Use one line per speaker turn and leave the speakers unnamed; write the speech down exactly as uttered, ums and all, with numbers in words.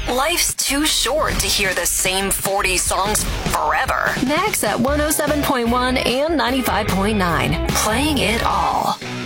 Life's too short to hear the same forty songs forever. Max at one oh seven point one and ninety-five point nine. Playing it all.